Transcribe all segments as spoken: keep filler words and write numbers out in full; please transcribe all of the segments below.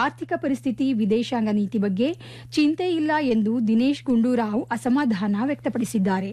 ಆರ್ಥಿಕ ಪರಿಸ್ಥಿತಿ, ವಿದೇಶಾಂಗ ನೀತಿ ಬಗ್ಗೆ ಚಿಂತೆ ಇಲ್ಲ ಎಂದು ದಿನೇಶ್ ಗುಂಡೂರಾವ್ ಅಸಮಾಧಾನ ವ್ಯಕ್ತಪಡಿಸಿದ್ದಾರೆ.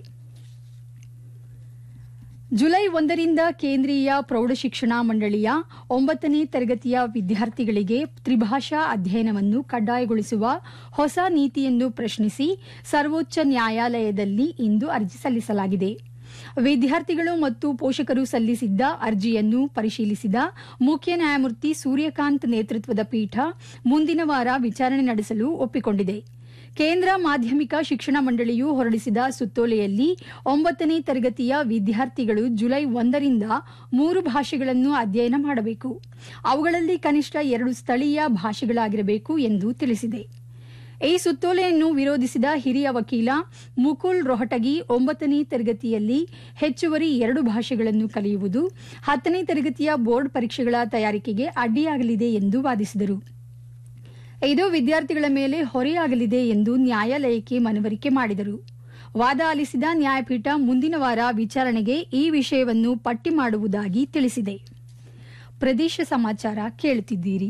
ಜುಲೈ ಒಂದರಿಂದ ಕೇಂದ್ರೀಯ ಪ್ರೌಢಶಿಕ್ಷಣ ಮಂಡಳಿಯ ಒಂಬತ್ತನೇ ತರಗತಿಯ ವಿದ್ಯಾರ್ಥಿಗಳಿಗೆ ತ್ರಿಭಾಷಾ ಅಧ್ಯಯನವನ್ನು ಕಡ್ಡಾಯಗೊಳಿಸುವ ಹೊಸ ನೀತಿಯನ್ನು ಪ್ರಶ್ನಿಸಿ ಸರ್ವೋಚ್ಚ ನ್ಯಾಯಾಲಯದಲ್ಲಿ ಇಂದು ಅರ್ಜಿ ಸಲ್ಲಿಸಲಾಗಿದೆ. ವಿದ್ಯಾರ್ಥಿಗಳು ಮತ್ತು ಪೋಷಕರು ಸಲ್ಲಿಸಿದ್ದ ಅರ್ಜಿಯನ್ನು ಪರಿಶೀಲಿಸಿದ ಮುಖ್ಯ ನ್ಯಾಯಮೂರ್ತಿ ಸೂರ್ಯಕಾಂತ್ ನೇತೃತ್ವದ ಪೀಠ ಮುಂದಿನ ವಾರ ವಿಚಾರಣೆ ನಡೆಸಲು ಒಪ್ಪಿಕೊಂಡಿದೆ. ಕೇಂದ್ರ ಮಾಧ್ಯಮಿಕ ಶಿಕ್ಷಣ ಮಂಡಳಿಯು ಹೊರಡಿಸಿದ ಸುತ್ತೋಲೆಯಲ್ಲಿ ಒಂಬತ್ತನೇ ತರಗತಿಯ ವಿದ್ಯಾರ್ಥಿಗಳು ಜುಲೈ ಒಂದರಿಂದ ಮೂರು ಭಾಷೆಗಳನ್ನು ಅಧ್ಯಯನ ಮಾಡಬೇಕು. ಅವುಗಳಲ್ಲಿ ಕನಿಷ್ಠ ಎರಡು ಸ್ಥಳೀಯ ಭಾಷೆಗಳಾಗಿರಬೇಕು ಎಂದು ತಿಳಿಸಿದೆ. ಈ ಸುತ್ತೋಲೆಯನ್ನು ವಿರೋಧಿಸಿದ ಹಿರಿಯ ವಕೀಲ ಮುಕುಲ್ ರೋಹಟಗಿ ಒಂಬತ್ತನೇ ತರಗತಿಯಲ್ಲಿ ಹೆಚ್ಚುವರಿ ಎರಡು ಭಾಷೆಗಳನ್ನು ಕಲಿಯುವುದು ಹತ್ತನೇ ತರಗತಿಯ ಬೋರ್ಡ್ ಪರೀಕ್ಷೆಗಳ ತಯಾರಿಕೆಗೆ ಅಡ್ಡಿಯಾಗಲಿದೆ ಎಂದು ವಾದಿಸಿದರು. ಇದು ವಿದ್ಯಾರ್ಥಿಗಳ ಮೇಲೆ ಹೊರೆಯಾಗಲಿದೆ ಎಂದು ನ್ಯಾಯಾಲಯಕ್ಕೆ ಮನವರಿಕೆ ಮಾಡಿದರು. ವಾದ ಆಲಿಸಿದ ನ್ಯಾಯಪೀಠ ಮುಂದಿನ ವಾರ ವಿಚಾರಣೆಗೆ ಈ ವಿಷಯವನ್ನು ಪಟ್ಟಿ ಮಾಡುವುದಾಗಿ ತಿಳಿಸಿದೆ. ಪ್ರದೇಶ ಸಮಾಚಾರ ಕೇಳುತ್ತಿದ್ದೀರಿ.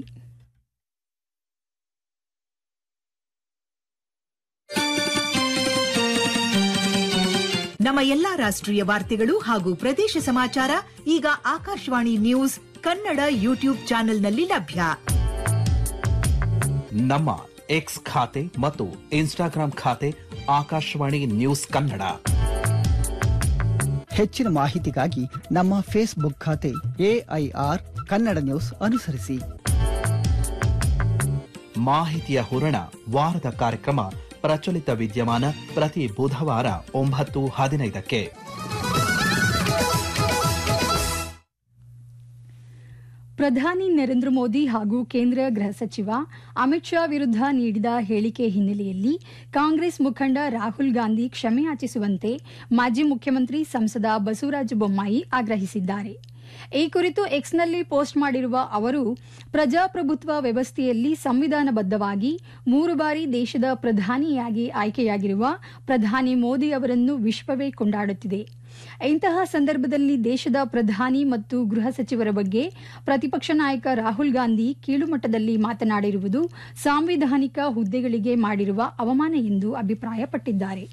ನಮ್ಮ ಎಲ್ಲಾ ರಾಷ್ಟ್ರೀಯ ವಾರ್ತೆಗಳು ಹಾಗೂ ಪ್ರದೇಶ ಸಮಾಚಾರ ಈಗ ಆಕಾಶವಾಣಿ ನ್ಯೂಸ್ ಕನ್ನಡ ಯೂಟ್ಯೂಬ್ ಚಾನೆಲ್ನಲ್ಲಿ ಲಭ್ಯ. ನಮ್ಮ ಎಕ್ಸ್ ಖಾತೆ ಮತ್ತು ಇನ್ಸ್ಟಾಗ್ರಾಂ ಖಾತೆ ಆಕಾಶವಾಣಿ ನ್ಯೂಸ್ ಕನ್ನಡ. ಹೆಚ್ಚಿನ ಮಾಹಿತಿಗಾಗಿ ನಮ್ಮ ಫೇಸ್ಬುಕ್ ಖಾತೆ ಎಐಆರ್ ಕನ್ನಡ ನ್ಯೂಸ್ ಅನುಸರಿಸಿ. ಮಾಹಿತಿಯ ಹೂರಣ ವಾರದ ಕಾರ್ಯಕ್ರಮ ಪ್ರಚಲಿತ ವಿದ್ಯಮಾನ ಪ್ರತಿ ಬುಧವಾರ ಒಂಬತ್ತು ಹದಿನೈದಕ್ಕೆ. ಪ್ರಧಾನಿ ನರೇಂದ್ರ ಮೋದಿ ಹಾಗೂ ಕೇಂದ್ರ ಗೃಹ ಸಚಿವ ಅಮಿತ್ ಶಾ ವಿರುದ್ಧ ನೀಡಿದ ಹೇಳಿಕೆ ಹಿನ್ನೆಲೆಯಲ್ಲಿ ಕಾಂಗ್ರೆಸ್ ಮುಖಂಡ ರಾಹುಲ್ ಗಾಂಧಿ ಕ್ಷಮೆಯಾಚಿಸುವಂತೆ ಮಾಜಿ ಮುಖ್ಯಮಂತ್ರಿ ಸಂಸದ ಬಸವರಾಜ ಬೊಮ್ಮಾಯಿ ಆಗ್ರಹಿಸಿದ್ದಾರೆ. ಈ ಕುರಿತು ಎಕ್ಸ್ನಲ್ಲಿ ಪೋಸ್ಟ್ ಮಾಡಿರುವ ಅವರು, ಪ್ರಜಾಪ್ರಭುತ್ವ ವ್ಯವಸ್ಥೆಯಲ್ಲಿ ಸಂವಿಧಾನಬದ್ಧವಾಗಿ ಮೂರು ಬಾರಿ ದೇಶದ ಪ್ರಧಾನಿಯಾಗಿ ಆಯ್ಕೆಯಾಗಿರುವ ಪ್ರಧಾನಿ ಮೋದಿ ಅವರನ್ನು ವಿಶ್ವವೇ ಕೊಂಡಾಡುತ್ತಿದೆ. ಇಂತಹ ಸಂದರ್ಭದಲ್ಲಿ ದೇಶದ ಪ್ರಧಾನಿ ಮತ್ತು ಗೃಹ ಸಚಿವರ ಬಗ್ಗೆ ಪ್ರತಿಪಕ್ಷ ನಾಯಕ ರಾಹುಲ್ ಗಾಂಧಿ ಕೀಳುಮಟ್ಟದಲ್ಲಿ ಮಾತನಾಡಿರುವುದು ಸಾಂವಿಧಾನಿಕ ಹುದ್ದೆಗಳಿಗೆ ಮಾಡಿರುವ ಅವಮಾನ ಎಂದು ಅಭಿಪ್ರಾಯಪಟ್ಟಿದ್ದಾರೆ.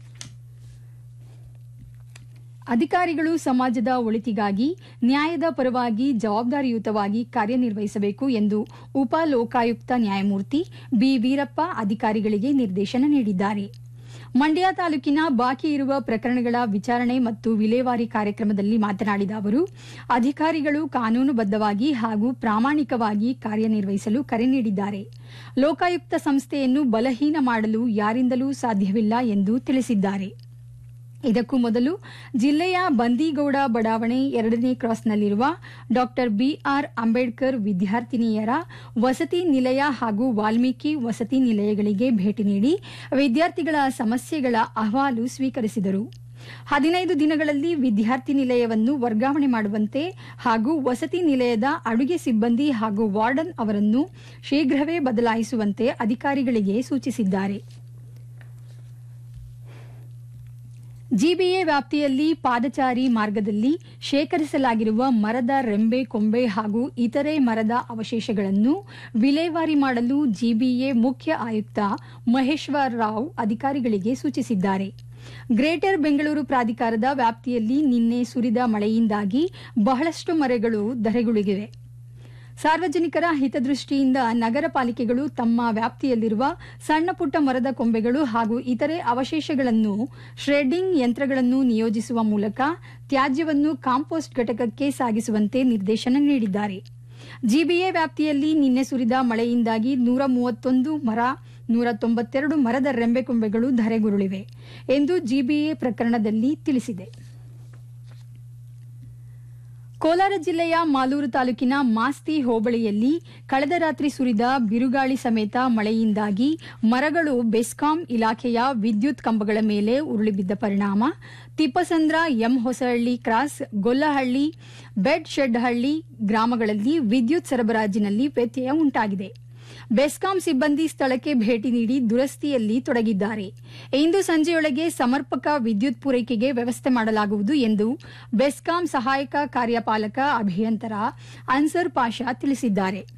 ಅಧಿಕಾರಿಗಳು ಸಮಾಜದ ಒಳಿತಿಗಾಗಿ ನ್ಯಾಯದ ಪರವಾಗಿ ಜವಾಬ್ದಾರಿಯುತವಾಗಿ ಕಾರ್ಯನಿರ್ವಹಿಸಬೇಕು ಎಂದು ಉಪ ಲೋಕಾಯುಕ್ತ ನ್ಯಾಯಮೂರ್ತಿ ಬಿ ವೀರಪ್ಪ ಅಧಿಕಾರಿಗಳಿಗೆ ನಿರ್ದೇಶನ ನೀಡಿದ್ದಾರೆ. ಮಂಡ್ಯ ತಾಲೂಕಿನ ಬಾಕಿ ಇರುವ ಪ್ರಕರಣಗಳ ವಿಚಾರಣೆ ಮತ್ತು ವಿಲೇವಾರಿ ಕಾರ್ಯಕ್ರಮದಲ್ಲಿ ಮಾತನಾಡಿದ ಅವರು, ಅಧಿಕಾರಿಗಳು ಕಾನೂನುಬದ್ಧವಾಗಿ ಹಾಗೂ ಪ್ರಾಮಾಣಿಕವಾಗಿ ಕಾರ್ಯನಿರ್ವಹಿಸಲು ಕರೆ ನೀಡಿದ್ದಾರೆ. ಲೋಕಾಯುಕ್ತ ಸಂಸ್ಥೆಯನ್ನು ಬಲಹೀನ ಮಾಡಲು ಯಾರಿಂದಲೂ ಸಾಧ್ಯವಿಲ್ಲ ಎಂದು ತಿಳಿಸಿದ್ದಾರೆ. ಇದಕ್ಕೂ ಮೊದಲು ಜಿಲ್ಲೆಯ ಬಂದೀಗೌಡ ಬಡಾವಣೆ ಎರಡನೇ ಕ್ರಾಸ್ನಲ್ಲಿರುವ ಡಾ ಬಿಆರ್ ಅಂಬೇಡ್ಕರ್ ವಿದ್ಯಾರ್ಥಿನಿಯರ ವಸತಿ ನಿಲಯ ಹಾಗೂ ವಾಲ್ಮೀಕಿ ವಸತಿ ನಿಲಯಗಳಿಗೆ ಭೇಟಿ ನೀಡಿ ವಿದ್ಯಾರ್ಥಿಗಳ ಸಮಸ್ಯೆಗಳ ಅಹವಾಲು ಸ್ವೀಕರಿಸಿದರು. ಹದಿನೈದು ದಿನಗಳಲ್ಲಿ ವಿದ್ಯಾರ್ಥಿ ನಿಲಯವನ್ನು ವರ್ಗಾವಣೆ ಮಾಡುವಂತೆ ಹಾಗೂ ವಸತಿ ನಿಲಯದ ಅಡುಗೆ ಸಿಬ್ಬಂದಿ ಹಾಗೂ ವಾರ್ಡನ್ ಅವರನ್ನು ಶೀಘ್ರವೇ ಬದಲಾಯಿಸುವಂತೆ ಅಧಿಕಾರಿಗಳಿಗೆ ಸೂಚಿಸಿದ್ದಾರೆ. ಜಿಬಿಎ ವ್ಯಾಪ್ತಿಯಲ್ಲಿ ಪಾದಚಾರಿ ಮಾರ್ಗದಲ್ಲಿ ಶೇಖರಿಸಲಾಗಿರುವ ಮರದ ರೆಂಬೆ, ಕೊಂಬೆ ಹಾಗೂ ಇತರೆ ಮರದ ಅವಶೇಷಗಳನ್ನು ವಿಲೇವಾರಿ ಮಾಡಲು ಜಿಬಿಎ ಮುಖ್ಯ ಆಯುಕ್ತ ಮಹೇಶ್ವರ್ ರಾವ್ ಅಧಿಕಾರಿಗಳಿಗೆ ಸೂಚಿಸಿದ್ದಾರೆ. ಗ್ರೇಟರ್ ಬೆಂಗಳೂರು ಪ್ರಾಧಿಕಾರದ ವ್ಯಾಪ್ತಿಯಲ್ಲಿ ನಿನ್ನೆ ಸುರಿದ ಮಳೆಯಿಂದಾಗಿ ಬಹಳಷ್ಟು ಮರಗಳು ಧರೆಗುರುಳಿವೆ. ಸಾರ್ವಜನಿಕರ ಹಿತದೃಷ್ಟಿಯಿಂದ ನಗರ ಪಾಲಿಕೆಗಳು ತಮ್ಮ ವ್ಯಾಪ್ತಿಯಲ್ಲಿರುವ ಸಣ್ಣ ಪುಟ್ಟ ಮರದ ಕೊಂಬೆಗಳು ಹಾಗೂ ಇತರೆ ಅವಶೇಷಗಳನ್ನು ಶ್ರೆಡ್ಡಿಂಗ್ ಯಂತ್ರಗಳನ್ನು ನಿಯೋಜಿಸುವ ಮೂಲಕ ತ್ಯಾಜ್ಯವನ್ನು ಕಾಂಪೋಸ್ಟ್ ಘಟಕಕ್ಕೆ ಸಾಗಿಸುವಂತೆ ನಿರ್ದೇಶನ ನೀಡಿದ್ದಾರೆ. ಜಿಬಿಎ ವ್ಯಾಪ್ತಿಯಲ್ಲಿ ನಿನ್ನೆ ಸುರಿದ ಮಳೆಯಿಂದಾಗಿ ನೂರ ಮೂವತ್ತೊಂದು ಮರ ನೂರ ತೊಂಬತ್ತೆರಡು ಮರದ ರೆಂಬೆಕೊಂಬೆಗಳು ಧರೆಗುರುಳಿವೆ ಎಂದು ಜಿಬಿಎ ಪ್ರಕರಣದಲ್ಲಿ ತಿಳಿಸಿದೆ. ಕೋಲಾರ ಜಿಲ್ಲೆಯ ಮಾಲೂರು ತಾಲೂಕಿನ ಮಾಸ್ತಿ ಹೋಬಳಿಯಲ್ಲಿ ಕಳೆದ ರಾತ್ರಿ ಸುರಿದ ಬಿರುಗಾಳಿ ಸಮೇತ ಮಳೆಯಿಂದಾಗಿ ಮರಗಳು ಬೆಸ್ಕಾಂ ಇಲಾಖೆಯ ವಿದ್ಯುತ್ ಕಂಬಗಳ ಮೇಲೆ ಉರುಳಿಬಿದ್ದ ಪರಿಣಾಮ Thippasandra M Hosahalli cross, Gollahalli, bed shed ಹಳ್ಳಿ ಗ್ರಾಮಗಳಲ್ಲಿ ವಿದ್ಯುತ್ ಸರಬರಾಜಿನಲ್ಲಿ ವ್ಯತ್ಯಯ ಉಂಟಾಗಿದೆ. ಬೆಸ್ಕಾಂ ಸಿಬ್ಬಂದಿ ಸ್ಥಳಕ್ಕೆ ಭೇಟಿ ನೀಡಿ ದುರಸ್ತಿಯಲ್ಲಿ ತೊಡಗಿದ್ದಾರೆ. ಇಂದು ಸಂಜೆಯೊಳಗೆ ಸಮರ್ಪಕ ವಿದ್ಯುತ್ ಪೂರೈಕೆಗೆ ವ್ಯವಸ್ಥೆ ಮಾಡಲಾಗುವುದು ಎಂದು ಬೆಸ್ಕಾಂ ಸಹಾಯಕ ಕಾರ್ಯಪಾಲಕ ಅಭಿಯಂತರ ಅನ್ಸರ್ ಪಾಷಾ ತಿಳಿಸಿದ್ದಾರೆ.